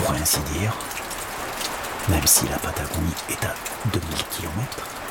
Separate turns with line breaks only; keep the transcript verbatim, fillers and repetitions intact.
pour ainsi dire, même si la Patagonie est à deux mille kilomètres.